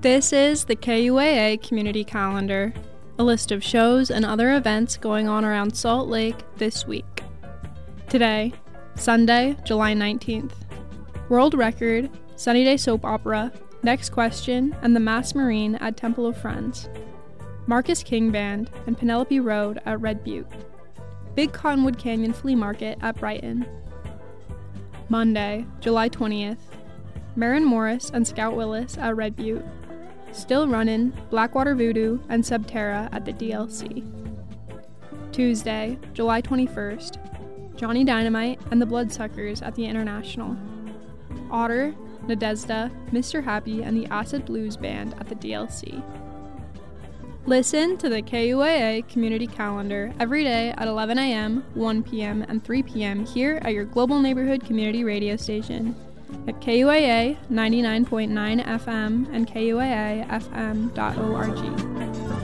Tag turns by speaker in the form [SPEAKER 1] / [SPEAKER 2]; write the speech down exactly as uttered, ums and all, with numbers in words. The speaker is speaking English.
[SPEAKER 1] This is the K U A A Community Calendar, a list of shows and other events going on around Salt Lake this week. Today, Sunday, July nineteenth, World Record, Sunny Day Soap Opera, Next Question, and the Mass Marine at Temple of Friends. Marcus King Band and Penelope Road at Red Butte. Big Cottonwood Canyon Flea Market at Brighton. Monday, July twentieth, Maren Morris and Scout Willis at Red Butte. Still Runnin', Blackwater Voodoo, and Subterra at the D L C. Tuesday, July twenty-first, Johnny Dynamite and the Bloodsuckers at the International. Otter, Nadezda, Mister Happy, and the Acid Blues Band at the D L C. Listen to the K U A A Community Calendar every day at eleven a.m., one p.m., and three p.m. here at your Global Neighborhood Community Radio Station at K U A A ninety-nine point nine F M and K U A A F M dot org.